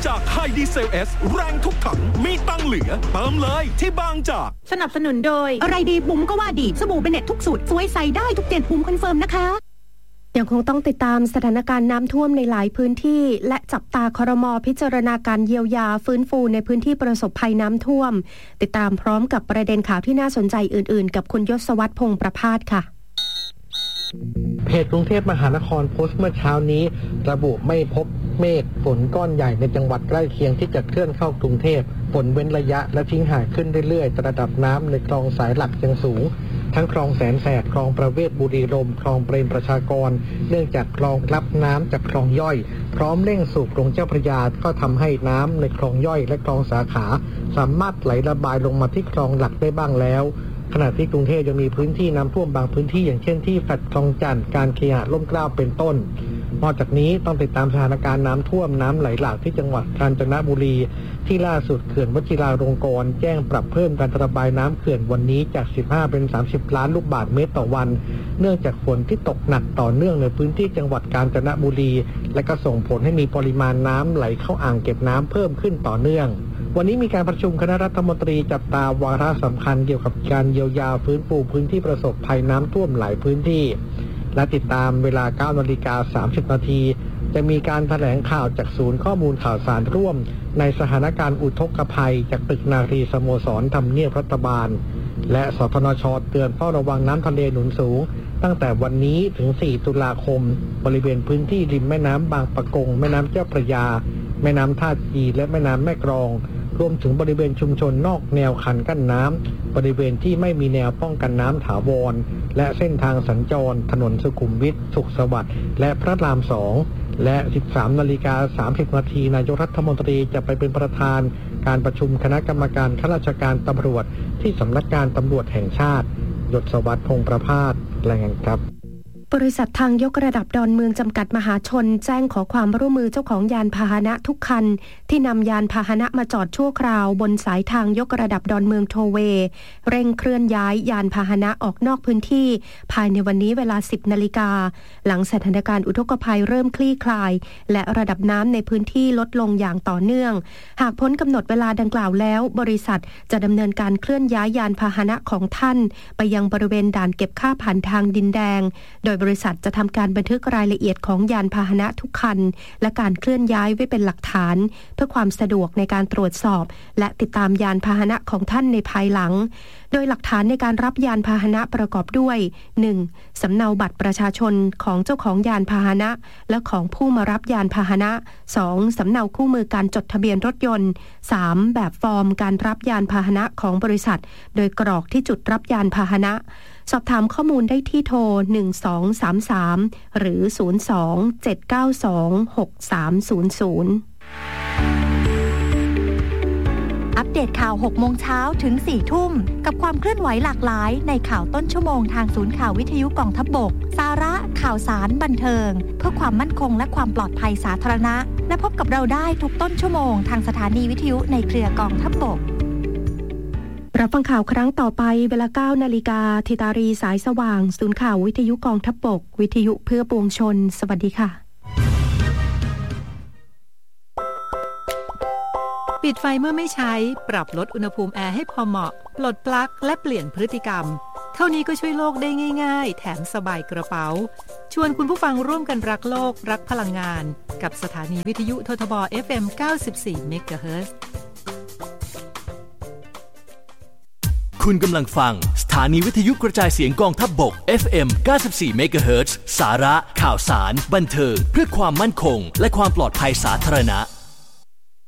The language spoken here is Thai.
จากไฮดีเซล S แรงทุกถังมีตังเหลือเติมเลยที่บางจากสนับสนุนโดยอะไรดีบุ๋มก็ว่าดีสบู่เบเน็ตทุกสูตรสวยใสได้ทุกเจนบุ๋มคอนเฟิร์มนะคะยังคงต้องติดตามสถานการณ์น้ำท่วมในหลายพื้นที่และจับตาครม.พิจารณาการเยียวยาฟื้นฟูในพื้นที่ประสบภัยน้ำท่วมติดตามพร้อมกับประเด็นข่าวที่น่าสนใจอื่นๆกับคุณยศวัฒน์พงษ์ประภาสค่ะเพจกรุงเทพมหานครโพสต์เมื่อเช้านี้ระบุไม่พบเมฆฝนก้อนใหญ่ในจังหวัดใกล้เคียงที่จะเคลื่อนเข้ากรุงเทพฝนเว้นระยะและทิ้งห่างขึ้นเรื่อยๆระดับน้ำในคลองสายหลักยังสูงทั้งคลองแสนแสบคลองประเวศบุรีรมย์คลองเปรมประชากรเนื่องจากคลองรับน้ำจากคลองย่อยพร้อมเร่งสูบลงเจ้าพระยาก็ทำให้น้ำในคลองย่อยและคลองสาขาสามารถไหลระบายลงมาที่คลองหลักได้บ้างแล้วขณะที่กรุงเทพยังมีพื้นที่น้ำท่วมบางพื้นที่อย่างเช่นที่แฟลตคลองจันทร์การเคหะร่มเกล้าเป็นต้นนอกจากนี้ต้องติดตามสถานการณ์น้ำท่วมน้ำไหลหลากที่จังหวัดกาญจนบุรีที่ล่าสุดเขื่อนวชิราลงกรณ์แจ้งปรับเพิ่มการระบายน้ำเขื่อนวันนี้จาก15เป็น30ล้านลูกบาศก์เมตรต่อวันเนื่องจากฝนที่ตกหนักต่อเนื่องในพื้นที่จังหวัดกาญจนบุรีและก็ส่งผลให้มีปริมาณน้ำไหลเข้าอ่างเก็บน้ำเพิ่มขึ้นต่อเนื่องวันนี้มีการประชุมคณะรัฐมนตรีจับตาวาระสำคัญเกี่ยวกับการเยียวยาฟื้นฟูพื้นที่ประสบภัยน้ำท่วมหลายพื้นที่และติดตามเวลา 9:30 น.จะมีการแถลงข่าวจากศูนย์ข้อมูลข่าวสารร่วมในสถานการณ์อุทกภัยจากตึกนารีสโมสรทำเนียบรัฐบาลและสทนช.เตือนเฝ้าระวังน้ำทะเลหนุนสูงตั้งแต่วันนี้ถึง 4 ตุลาคมบริเวณพื้นที่ริมแม่น้ำบางปะกงแม่น้ำเจ้าพระยาแม่น้ำท่าจีและแม่น้ำแม่กลองรวมถึงบริเวณชุมชนนอกแนวคันกั้นน้ำบริเวณที่ไม่มีแนวป้องกันน้ำถาวรและเส้นทางสัญจรถนนสุขุมวิทสุขสวัสดิ์และพระราม2และ 13:30 น.นายกรัฐมนตรีจะไปเป็นประธานการประชุมคณะกรรมการข้าราชการตำรวจที่สำนักงานตำรวจแห่งชาติยศวัฒน์พงษ์ประภาสรายงานครับบริษัททางยกระดับดอนเมืองจำกัดมหาชนแจ้งขอความร่วมมือเจ้าของยานพาหนะทุกคันที่นำยานพาหนะมาจอดชั่วคราวบนสายทางยกระดับดอนเมืองโทเวย์เร่งเคลื่อนย้ายยานพาหนะออกนอกพื้นที่ภายในวันนี้เวลา 10 นาฬิกาหลังสถานการณ์อุทกภัยเริ่มคลี่คลายและระดับน้ำในพื้นที่ลดลงอย่างต่อเนื่องหากพ้นกำหนดเวลาดังกล่าวแล้วบริษัทจะดำเนินการเคลื่อนย้ายยานพาหนะของท่านไปยังบริเวณด่านเก็บค่าผ่านทางดินแดงโดยบริษัทจะทำการบันทึกรายละเอียดของยานพาหนะทุกคันและการเคลื่อนย้ายไว้เป็นหลักฐานเพื่อความสะดวกในการตรวจสอบและติดตามยานพาหนะของท่านในภายหลังโดยหลักฐานในการรับยานพาหนะประกอบด้วย 1. สำเนาบัตรประชาชนของเจ้าของยานพาหนะและของผู้มารับยานพาหนะ 2. สำเนาคู่มือการจดทะเบียนรถยนต์ 3. แบบฟอร์มการรับยานพาหนะของบริษัทโดยกรอกที่จุดรับยานพาหนะสอบถามข้อมูลได้ที่โทร1233หรือ02-792-6300 อัปเดตข่าว 6 โมงเช้าถึง 4 ทุ่มกับความเคลื่อนไหวหลากหลายในข่าวต้นชั่วโมงทางศูนย์ข่าววิทยุกองทัพบกสาระข่าวสารบันเทิงเพื่อความมั่นคงและความปลอดภัยสาธารณะและพบกับเราได้ทุกต้นชั่วโมงทางสถานีวิทยุในเครือกองทัพบกรับฟังข่าวครั้งต่อไปเวลา 9 นาฬิกาธิตารีสายสว่างศูนย์ข่าววิทยุกองทัพบกวิทยุเพื่อปวงชนสวัสดีค่ะปิดไฟเมื่อไม่ใช้ปรับลดอุณหภูมิแอร์ให้พอเหมาะปลดปลั๊กและเปลี่ยนพฤติกรรมเท่านี้ก็ช่วยโลกได้ง่ายๆแถมสบายกระเป๋าชวนคุณผู้ฟังร่วมกันรักโลกรักพลังงานกับสถานีวิทยุททบ FM 94 เมกะเฮิรตซ์คุณกำลังฟังสถานีวิทยุกระจายเสียงกองทัพบก FM 94 เมกะเฮิรตซ์สาระข่าวสารบันเทิงเพื่อความมั่นคงและความปลอดภัยสาธารณะ